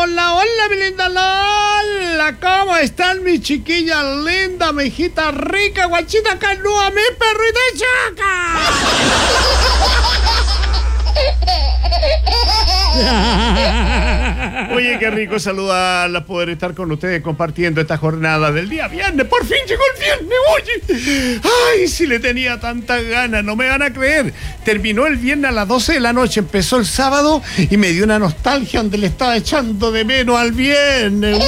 Hola, mi linda Lola. ¿Cómo están mis chiquillas lindas, mi hijita rica, guachita canúa, mi perrita chaca? Oye, qué rico saludarlas, poder estar con ustedes compartiendo esta jornada del día viernes. Por fin llegó el viernes, oye. Ay, si le tenía tantas ganas, no me van a creer. Terminó el viernes a las 12 de la noche, empezó el sábado y me dio una nostalgia donde le estaba echando de menos al viernes.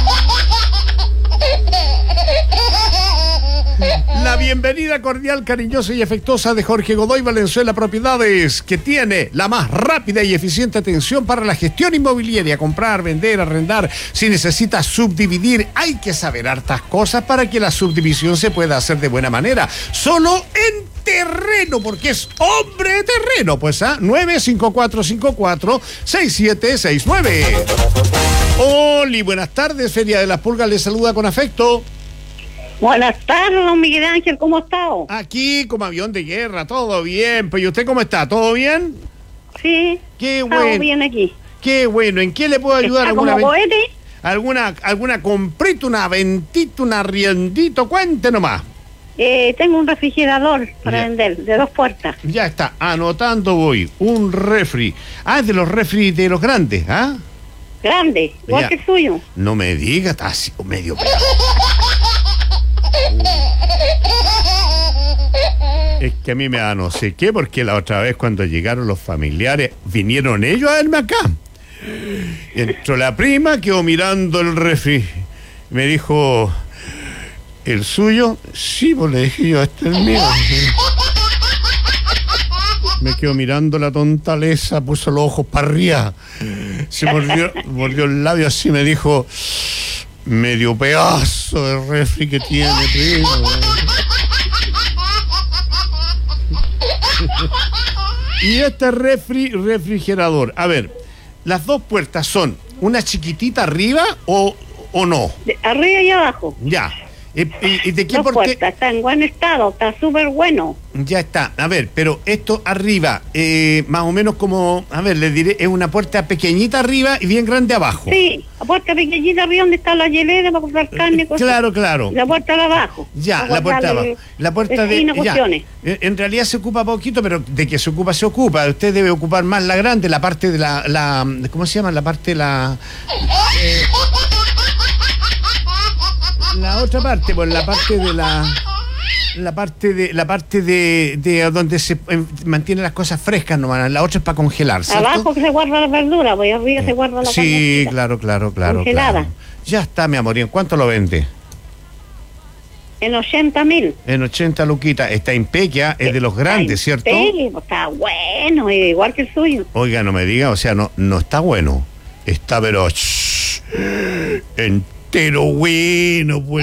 La bienvenida cordial, cariñosa y afectuosa de Jorge Godoy Valenzuela Propiedades, que tiene la más rápida y eficiente atención para la gestión inmobiliaria, comprar, vender, arrendar. Si necesitas subdividir, hay que saber hartas cosas para que la subdivisión se pueda hacer de buena manera. Solo en terreno, porque es hombre de terreno. Pues 95454-6769. Hola, buenas tardes, Feria de las Pulgas les saluda con afecto. Buenas tardes, don Miguel Ángel, ¿cómo ha estado? Aquí, como avión de guerra, todo bien. Pues, ¿y usted cómo está? ¿Todo bien? Sí, qué estamos bueno. bien aquí. Qué bueno. ¿En qué le puedo ayudar? ¿Está como cohete? ¿Alguna comprita, una ventita, un arriendito? Cuente nomás. Tengo un refrigerador para vender, de 2 puertas. Ya está, anotando voy. Un refri. Es de los refri de los grandes, ¿ah? Grande, igual que el suyo. No me diga, está así, medio pedazo. Es que a mí me da no sé qué, porque la otra vez cuando llegaron los familiares, vinieron ellos a verme acá. Entró la prima, quedó mirando el refri. Me dijo, ¿el suyo? Sí, pues le dije yo, este es el mío. Me quedó mirando la tontaleza, puso los ojos para arriba. Se mordió el labio así, me dijo, medio pedazo de refri que tiene, primo. Y este refrigerador, a ver, las 2 puertas son una chiquitita arriba o no. Arriba y abajo. Ya. ¿Y de qué 2 por qué? puertas, está en buen estado, está súper bueno. Ya está. A ver, pero esto arriba, más o menos como, a ver, le diré, es una puerta pequeñita arriba y bien grande abajo. Sí, la puerta pequeñita arriba donde está la hielera para comprar carne. Claro. La puerta de abajo. Ya, la puerta de abajo. La puerta de... Ya. En realidad se ocupa poquito, pero de que se ocupa, se ocupa. Usted debe ocupar más la grande, la parte de la ¿cómo se llama? La parte de la... la otra parte, pues la parte de la parte de donde se mantienen las cosas frescas nomás. La otra es para congelar, ¿cierto? Abajo que se guarda la verdura, pues arriba se guarda la sí, claro. Congelada. Claro. Ya está, mi amor. ¿Y en cuánto lo vende? En 80.000. En 80 luquitas. Está Impequia, es de los grandes, ¿cierto? Sí, está bueno, igual que el suyo. Oiga, no me diga, o sea, no está bueno. Está, pero... entero bueno, pues.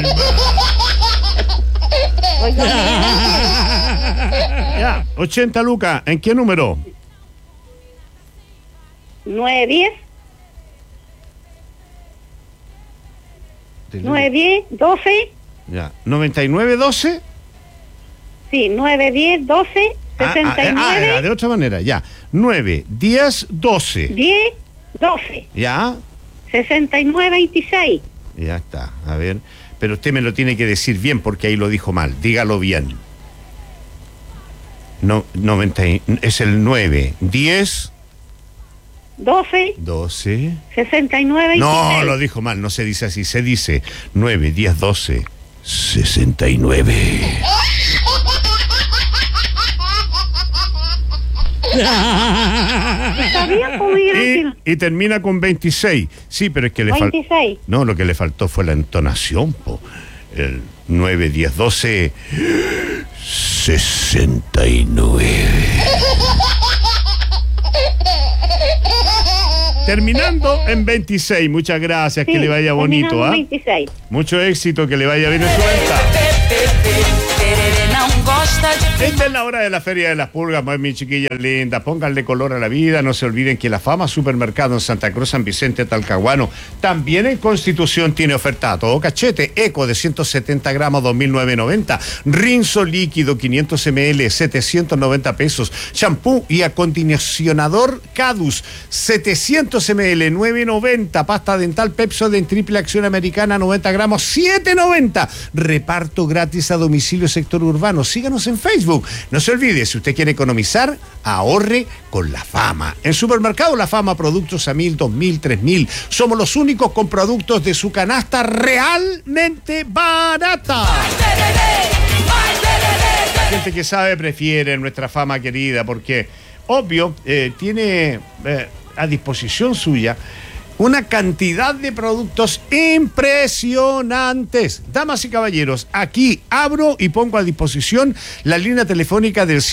Ya, 80 lucas. ¿En qué número? 910. 910, 12. Ya, 9912. Sí, 910, 12, 69. De otra manera, ya. 9, 10, 12. 10, 12. Ya. 69, 26. Ya está, a ver. Pero usted me lo tiene que decir bien porque ahí lo dijo mal. Dígalo bien. No, 90, es el 9, 10... 12, 69, 26. No, lo dijo mal, no se dice así, se dice 9, 10, 12, 69. Está bien, pues, y termina con 26. Sí, pero es que le faltó. No, lo que le faltó fue la entonación, po. El 9, 10, 12, 69. Terminando en 26. Muchas gracias, sí, que le vaya bonito, ¿ah? 26. Mucho éxito, que le vaya bien en su venta. Esta es la hora de la Feria de las Pulgas, pues, mis chiquillas lindas. Pónganle color a la vida. No se olviden que la Fama Supermercado en Santa Cruz, San Vicente, Talcahuano, también en Constitución tiene oferta a todo cachete. Eco de 170 gramos, 2.990. Rinzo líquido, 500 ml, 790 pesos. Champú y acondicionador Cadus, 700 ml, 9.90. Pasta dental Pepsodent Triple Acción Americana, 90 gramos, 7.90. Reparto gratis a domicilio sector urbano. Síganos en Facebook. No se olvide, si usted quiere economizar, ahorre con La Fama. En Supermercado La Fama, productos a 1.000, 2.000, 3.000. Somos los únicos con productos de su canasta realmente barata. Gente que sabe prefiere nuestra Fama querida, porque, obvio, tiene a disposición suya una cantidad de productos impresionantes. Damas y caballeros, aquí abro y pongo a disposición la línea telefónica del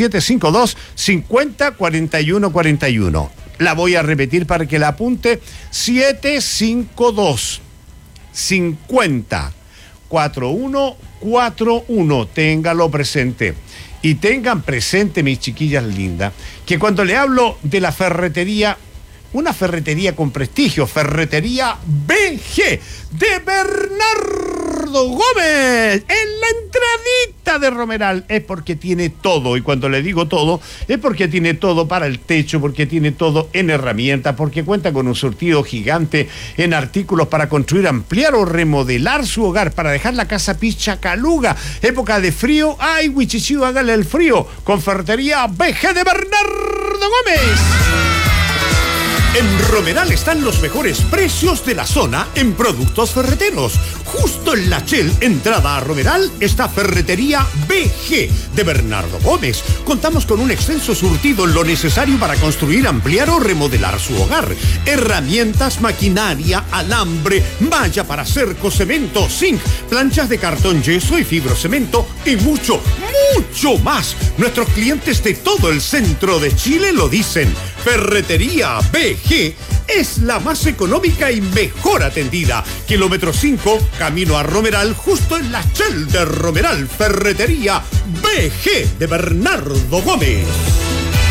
752-50-41-41. La voy a repetir para que la apunte. 752-50-41-41. Téngalo presente. Y tengan presente, mis chiquillas lindas, que cuando le hablo de la ferretería, una ferretería con prestigio, Ferretería BG de Bernardo Gómez, en la entradita de Romeral, es porque tiene todo. Y cuando le digo todo, es porque tiene todo para el techo, porque tiene todo en herramientas, porque cuenta con un surtido gigante en artículos para construir, ampliar o remodelar su hogar, para dejar la casa pichacaluga. Época de frío, ¡ay, Huichichío, hágale el frío! Con Ferretería BG de Bernardo Gómez. En Romeral están los mejores precios de la zona en productos ferreteros. Justo en la Shell, entrada a Romeral, está Ferretería BG de Bernardo Gómez. Contamos con un extenso surtido en lo necesario para construir, ampliar o remodelar su hogar. Herramientas, maquinaria, alambre, malla para cerco, cemento, zinc, planchas de cartón, yeso y fibrocemento y mucho, mucho más. Nuestros clientes de todo el centro de Chile lo dicen. Ferretería BG es la más económica y mejor atendida. Kilómetro 5, camino a Romeral, justo en la Shell de Romeral. Ferretería BG de Bernardo Gómez.